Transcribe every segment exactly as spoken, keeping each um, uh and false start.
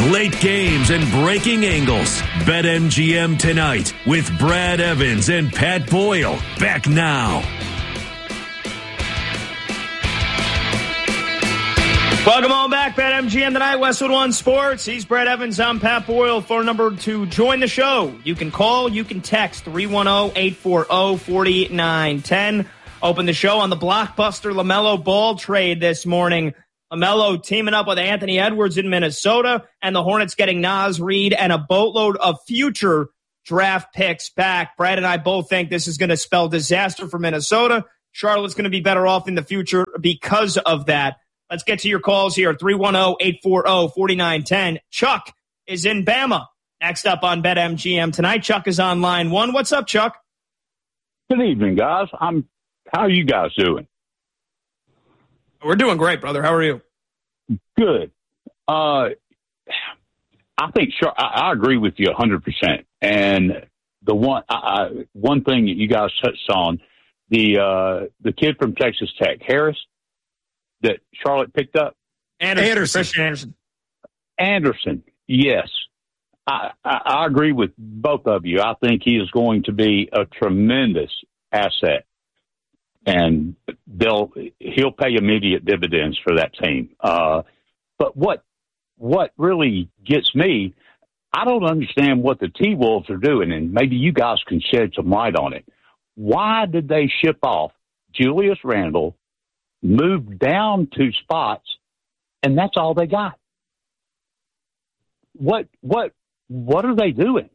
Late games and breaking angles. BetMGM tonight with Brad Evans and Pat Boyle. Back now. Welcome on back, BetMGM tonight, Westwood One Sports. He's Brad Evans. I'm Pat Boyle. Phone number to join the show. You can call, you can text three one zero, eight four zero, four nine one zero. Open the show on the blockbuster LaMelo Ball trade this morning. LaMelo teaming up with Anthony Edwards in Minnesota, and the Hornets getting Naz Reid and a boatload of future draft picks back. Brad and I both think this is going to spell disaster for Minnesota. Charlotte's going to be better off in the future because of that. Let's get to your calls here. three one zero, eight four zero, four nine one zero. Chuck is in Bama. Next up on BetMGM tonight, Chuck is on line one. What's up, Chuck? Good evening, guys. I'm. How are you guys doing? We're doing great, brother. How are you? Good. Uh, I think sure. I, I agree with you one hundred percent. And the one I, I, one thing that you guys touched on, the uh, the kid from Texas Tech, Harris, that Charlotte picked up? Anderson. Anderson. Christian Anderson. Anderson, yes. I, I, I agree with both of you. I think he is going to be a tremendous asset, and they'll he'll pay immediate dividends for that team. Uh, but what what really gets me, I don't understand what the T-Wolves are doing, and maybe you guys can shed some light on it. Why did they ship off Julius Randle, moved down two spots, and that's all they got? What what what are they doing?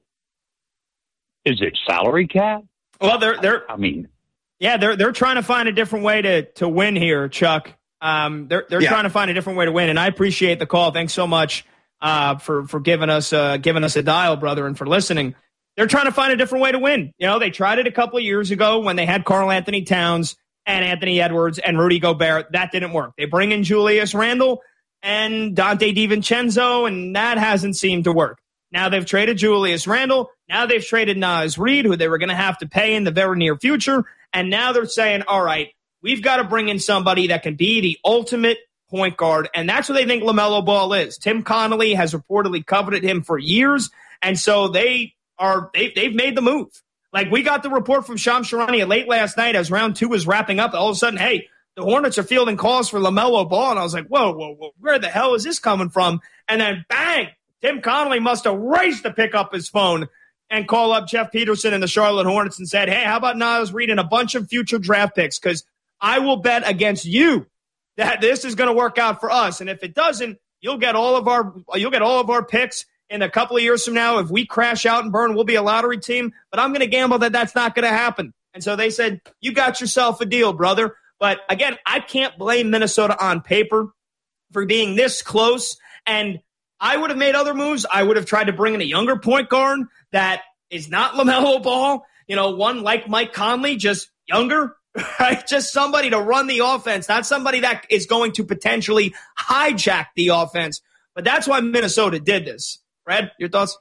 Is it salary cap? Well, they're they're. I mean, yeah, they're they're trying to find a different way to to win here, Chuck. Um, they're they're yeah. trying to find a different way to win, and I appreciate the call. Thanks so much uh, for for giving us uh, giving us a dial, brother, and for listening. They're trying to find a different way to win. You know, they tried it a couple of years ago when they had Karl Anthony Towns and Anthony Edwards and Rudy Gobert. That didn't work. They bring in Julius Randle and Dante DiVincenzo, and that hasn't seemed to work. Now they've traded Julius Randle. Now they've traded Naz Reid, who they were going to have to pay in the very near future. And now they're saying, all right, we've got to bring in somebody that can be the ultimate point guard. And that's what they think LaMelo Ball is. Tim Connolly has reportedly coveted him for years. And so they are, they, they've made the move. Like, we got the report from Shams Charania late last night as round two was wrapping up. All of a sudden, hey, the Hornets are fielding calls for LaMelo Ball. And I was like, whoa, whoa, whoa, where the hell is this coming from? And then bang, Tim Connolly must have raced to pick up his phone and call up Jeff Peterson and the Charlotte Hornets and said, hey, how about Naz Reid and a bunch of future draft picks? Because I will bet against you that this is going to work out for us. And if it doesn't, you'll get all of our you'll get all of our picks in a couple of years from now. If we crash out and burn, we'll be a lottery team. But I'm going to gamble that that's not going to happen. And so they said, you got yourself a deal, brother. But again, I can't blame Minnesota on paper for being this close. And I would have made other moves. I would have tried to bring in a younger point guard that is not LaMelo Ball. You know, one like Mike Conley, just younger, right? Just somebody to run the offense, not somebody that is going to potentially hijack the offense. But that's why Minnesota did this. Brad, your thoughts?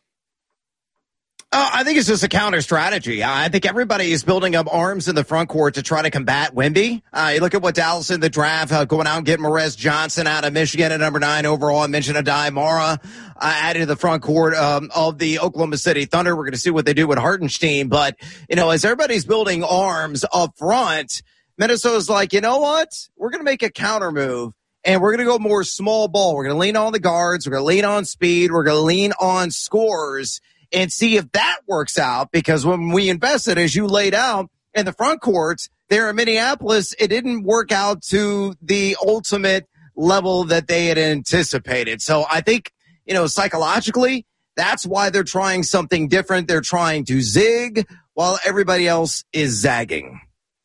Uh, I think it's just a counter strategy. I think everybody is building up arms in the front court to try to combat Wemby. Uh, you look at what Dallas in the draft, uh, going out and getting Morez Johnson out of Michigan at number nine overall. I mentioned Adai Mara uh, added to the front court um, of the Oklahoma City Thunder. We're going to see what they do with Hartenstein. But, you know, as everybody's building arms up front, Minnesota's like, you know what? We're going to make a counter move. And we're going to go more small ball. We're going to lean on the guards. We're going to lean on speed. We're going to lean on scores and see if that works out. Because when we invested, as you laid out, in the front courts there in Minneapolis, it didn't work out to the ultimate level that they had anticipated. So I think, you know, psychologically, that's why they're trying something different. They're trying to zig while everybody else is zagging.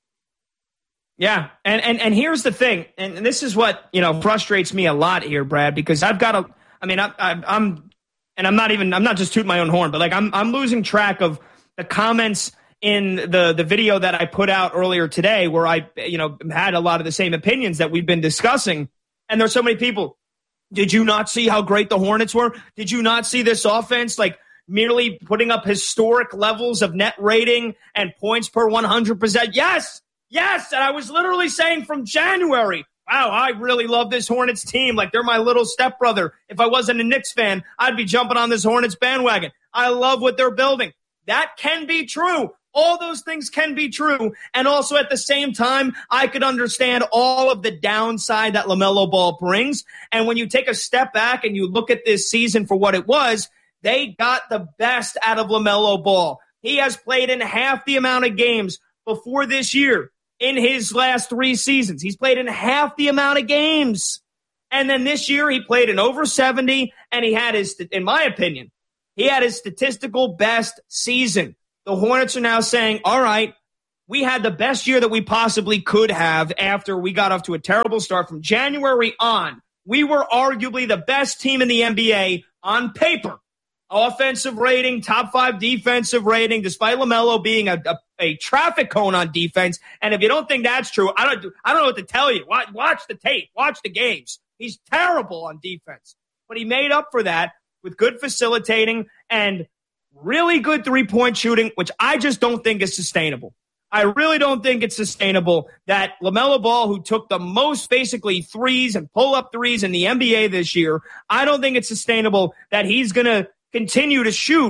Yeah, and, and and here's the thing, and, and this is what, you know, frustrates me a lot here, Brad, because I've got a, I mean, I, I, I'm, and I'm not even, I'm not just tooting my own horn, but like I'm I'm losing track of the comments in the the video that I put out earlier today, where I, you know, had a lot of the same opinions that we've been discussing, and there's so many people. Did you not see how great the Hornets were? Did you not see this offense, like, merely putting up historic levels of net rating and points per one hundred percent? Yes. Yes, and I was literally saying from January, wow, I really love this Hornets team. Like, they're my little stepbrother. If I wasn't a Knicks fan, I'd be jumping on this Hornets bandwagon. I love what they're building. That can be true. All those things can be true. And also at the same time, I could understand all of the downside that LaMelo Ball brings. And when you take a step back and you look at this season for what it was, they got the best out of LaMelo Ball. He has played in half the amount of games before this year in his last three seasons. He's played in half the amount of games. And then this year he played in over seventy, and he had his, in my opinion, he had his statistical best season. The Hornets are now saying, all right, we had the best year that we possibly could have after we got off to a terrible start. From January on, we were arguably the best team in the N B A on paper. Offensive rating, top five defensive rating, despite LaMelo being a, a, a traffic cone on defense. And if you don't think that's true, I don't, I don't know what to tell you. Watch, watch the tape. Watch the games. He's terrible on defense. But he made up for that with good facilitating and really good three-point shooting, which I just don't think is sustainable. I really don't think it's sustainable that LaMelo Ball, who took the most basically threes and pull-up threes in the N B A this year, I don't think it's sustainable that he's going to continue to shoot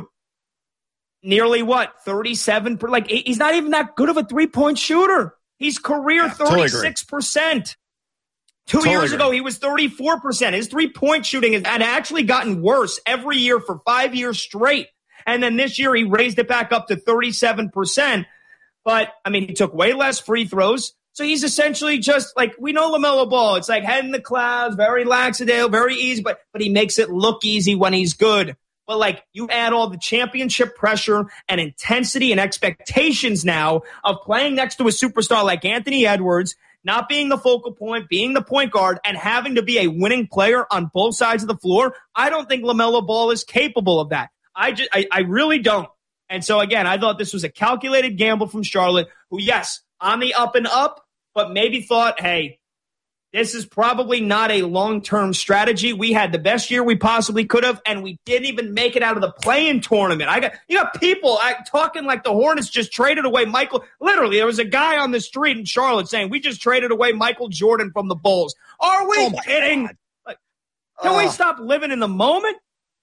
nearly, what, thirty-seven percent? Like, he's not even that good of a three-point shooter. He's career yeah, thirty-six percent. Two totally years agree. ago, he was thirty-four percent. His three-point shooting has had actually gotten worse every year for five years straight. And then this year, he raised it back up to thirty-seven percent. But, I mean, he took way less free throws. So he's essentially just like, we know LaMelo Ball. It's like head in the clouds, very lackadaisical, very easy, but, but he makes it look easy when he's good. But, like, you add all the championship pressure and intensity and expectations now of playing next to a superstar like Anthony Edwards, not being the focal point, being the point guard, and having to be a winning player on both sides of the floor. I don't think LaMelo Ball is capable of that. I, just, I, I really don't. And so, again, I thought this was a calculated gamble from Charlotte, who, yes, on the up and up, but maybe thought, hey, this is probably not a long-term strategy. We had the best year we possibly could have, and we didn't even make it out of the play-in tournament. I got you got people I, talking like the Hornets just traded away Michael. Literally, there was a guy on the street in Charlotte saying, we just traded away Michael Jordan from the Bulls. Are we oh kidding? Like, can uh, we stop living in the moment?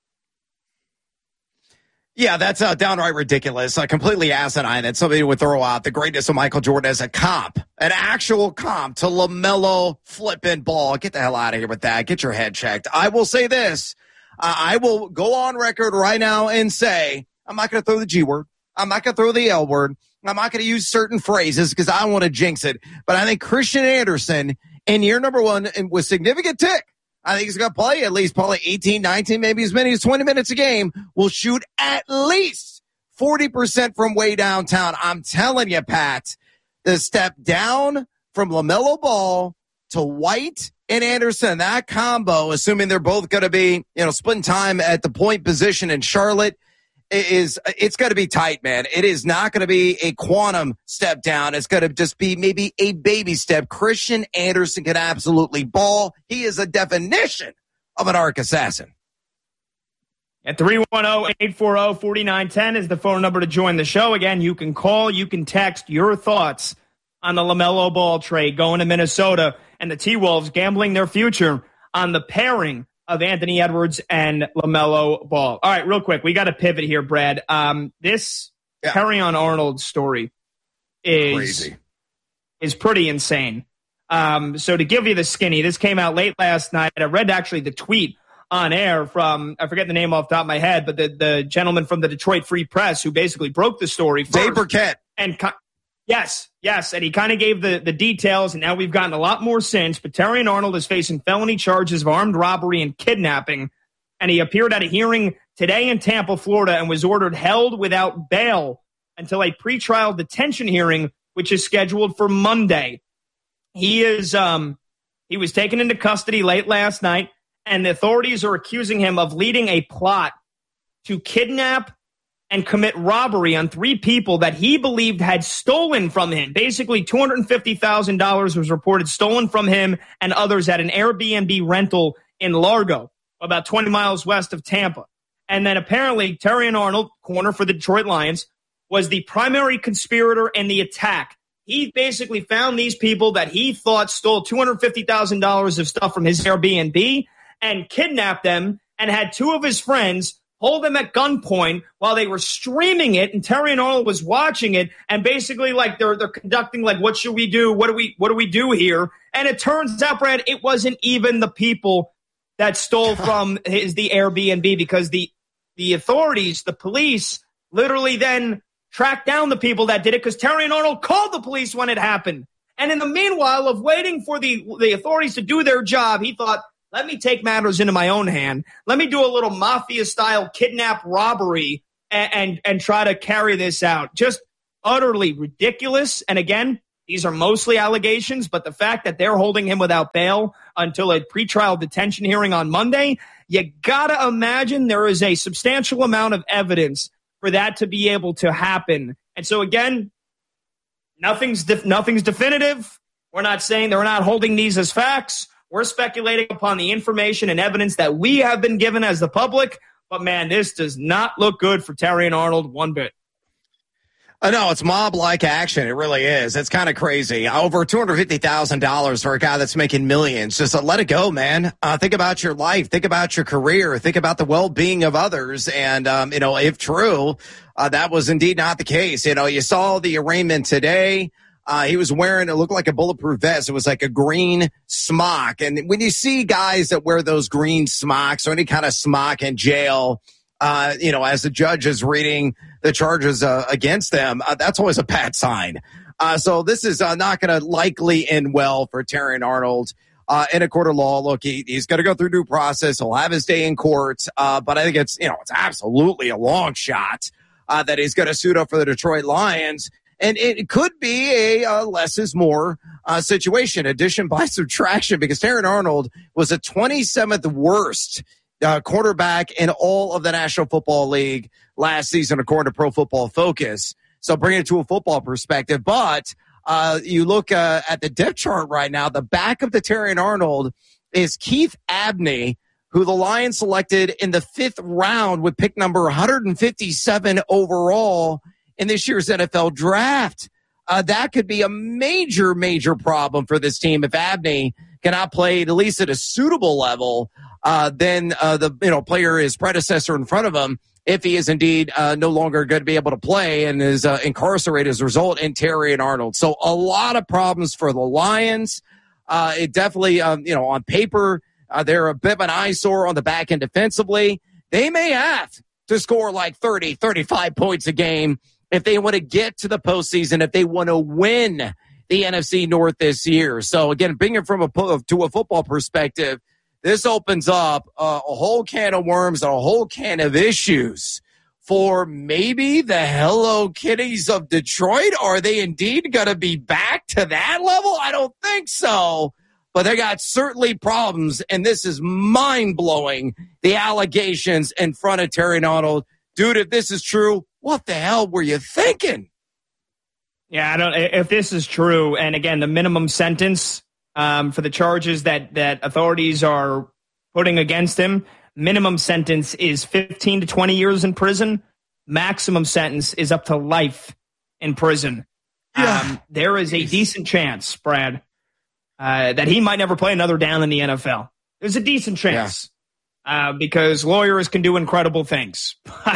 Yeah, that's uh, downright ridiculous, uh, completely asinine that somebody would throw out the greatness of Michael Jordan as a comp, an actual comp to LaMelo flipping Ball. Get the hell out of here with that. Get your head checked. I will say this. Uh, I will go on record right now and say I'm not going to throw the G word. I'm not going to throw the L word. I'm not going to use certain phrases because I don't want to jinx it. But I think Christian Anderson in year number one and with significant tick, I think he's going to play at least probably eighteen, nineteen, maybe as many as twenty minutes a game. Will shoot at least forty percent from way downtown. I'm telling you, Pat, the step down from LaMelo Ball to White and Anderson, that combo, assuming they're both going to be, you know, splitting time at the point position in Charlotte, is it's going to be tight, man. It is not going to be a quantum step down. It's going to just be maybe a baby step. Christian Anderson can absolutely ball. He is a definition of an arc assassin. At three one zero, eight four zero, four nine one zero is the phone number to join the show. Again, you can call, you can text your thoughts on the LaMelo Ball trade going to Minnesota and the T-Wolves gambling their future on the pairing of Anthony Edwards and LaMelo Ball. All right, real quick, we got to pivot here, Brad. Um, this yeah. Terrion Arnold story is crazy. is pretty insane. Um, so to give you the skinny, this came out late last night. I read actually the tweet on air from, I forget the name off the top of my head, but the, the gentleman from the Detroit Free Press who basically broke the story first. Dave Burkett. And Yes, yes, and he kind of gave the, the details, and now we've gotten a lot more since. But Terrion Arnold is facing felony charges of armed robbery and kidnapping, and he appeared at a hearing today in Tampa, Florida, and was ordered held without bail until a pretrial detention hearing, which is scheduled for Monday. He is um he was taken into custody late last night, and the authorities are accusing him of leading a plot to kidnap and commit robbery on three people that he believed had stolen from him. Basically, two hundred fifty thousand dollars was reported stolen from him and others at an Airbnb rental in Largo, about twenty miles west of Tampa. And then apparently, Terrion Arnold, corner for the Detroit Lions, was the primary conspirator in the attack he basically found these people that he thought stole two hundred fifty thousand dollars of stuff from his Airbnb and kidnapped them and had two of his friends hold them at gunpoint while they were streaming it, and Terry and Arnold was watching it, and basically like they're they're conducting like, what should we do? What do we what do we do here? And it turns out, Brad, it wasn't even the people that stole from his the Airbnb, because the the authorities, the police, literally then tracked down the people that did it, because Terry and Arnold called the police when it happened. And in the meanwhile of waiting for the the authorities to do their job, he thought, let me take matters into my own hand. Let me do a little mafia-style kidnap robbery and, and, and try to carry this out. Just utterly ridiculous. And again, these are mostly allegations, but the fact that they're holding him without bail until a pretrial detention hearing on Monday, you gotta imagine there is a substantial amount of evidence for that to be able to happen. And so again, nothing's def- nothing's definitive. We're not saying they're not holding these as facts. We're speculating upon the information and evidence that we have been given as the public. But, man, this does not look good for Terry and Arnold one bit. I know, it's mob-like action. It really is. It's kind of crazy. Over two hundred fifty thousand dollars for a guy that's making millions. Just uh, let it go, man. Uh, think about your life. Think about your career. Think about the well-being of others. And, um, you know, if true, uh, that was indeed not the case. You know, you saw the arraignment today. Uh, he was wearing, it looked like a bulletproof vest. It was like a green smock. And when you see guys that wear those green smocks or any kind of smock in jail, uh, you know, as the judge is reading the charges uh, against them, uh, that's always a bad sign. Uh, so this is uh, not going to likely end well for Terry and Arnold uh, in a court of law. Look, he, he's going to go through due process. He'll have his day in court. Uh, but I think it's, you know, it's absolutely a long shot uh, that he's going to suit up for the Detroit Lions. And it could be a uh, less is more uh, situation, addition by subtraction, because Terry Arnold was the twenty-seventh worst uh, quarterback in all of the National Football League last season, according to Pro Football Focus. So bring it to a football perspective. But uh, you look uh, at the depth chart right now, the back of the Terry Arnold is Keith Abney, who the Lions selected in the fifth round with pick number one hundred fifty-seven overall in this year's N F L draft. Uh, that could be a major, major problem for this team. If Abney cannot play at least at a suitable level, uh, then uh, the you know player, his predecessor in front of him, if he is indeed uh, no longer going to be able to play and is uh, incarcerated as a result, in Terry and Arnold. So a lot of problems for the Lions. Uh, it definitely, um, you know, on paper, uh, they're a bit of an eyesore on the back end defensively. They may have to score like thirty, thirty-five points a game if they want to get to the postseason, if they want to win the N F C North this year. So, again, bringing it from a to a football perspective, this opens up a, a whole can of worms and a whole can of issues for maybe the Hello Kitties of Detroit. Are they indeed going to be back to that level? I don't think so. But they got certainly problems, and this is mind-blowing, the allegations in front of Terry and Arnold. Dude, if this is true, what the hell were you thinking? Yeah, I don't. If this is true, and again, the minimum sentence um, for the charges that that authorities are putting against him, minimum sentence is fifteen to twenty years in prison. Maximum sentence is up to life in prison. Yeah. Um, there is a decent chance, Brad, uh, that he might never play another down in the N F L. There's a decent chance yeah. uh, because lawyers can do incredible things.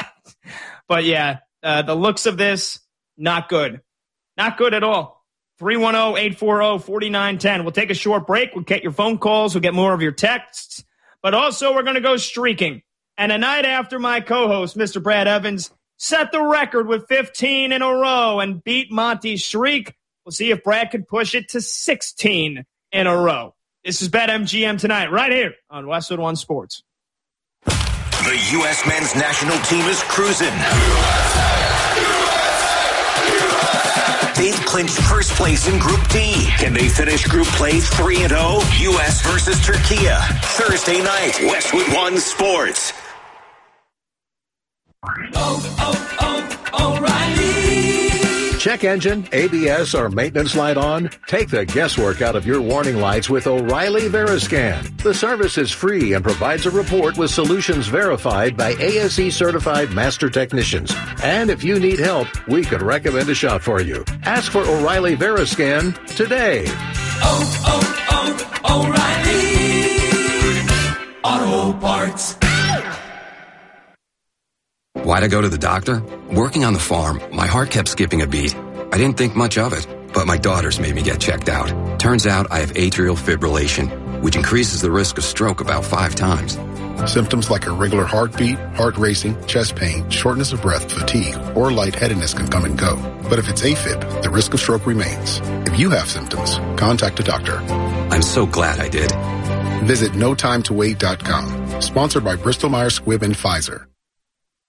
But, yeah, uh, the looks of this, not good. Not good at all. three one zero, eight four zero, four nine one zero. We'll take a short break. We'll get your phone calls. We'll get more of your texts. But also we're going to go streaking. And a night after my co-host, Mister Brad Evans, set the record with fifteen in a row and beat Monty's streak, we'll see if Brad can push it to sixteen in a row. This is BetMGM tonight, right here on Westwood One Sports. The U S men's national team is cruising. They've clinched first place in Group D. Can they finish Group Play three and oh? U S versus Turkey. Thursday night, Westwood One Sports. Oh, oh, oh, O'Reilly. Check engine, A B S, or maintenance light on? Take the guesswork out of your warning lights with O'Reilly Veriscan. The service is free and provides a report with solutions verified by A S E certified master technicians. And if you need help, we could recommend a shop for you. Ask for O'Reilly Veriscan today. Oh, oh, oh, O'Reilly Auto Parts. Why'd I go to the doctor? Working on the farm, my heart kept skipping a beat. I didn't think much of it, but my daughters made me get checked out. Turns out I have atrial fibrillation, which increases the risk of stroke about five times. Symptoms like irregular heartbeat, heart racing, chest pain, shortness of breath, fatigue, or lightheadedness can come and go. But if it's AFib, the risk of stroke remains. If you have symptoms, contact a doctor. I'm so glad I did. Visit no time to wait dot com. Sponsored by Bristol Myers Squibb and Pfizer.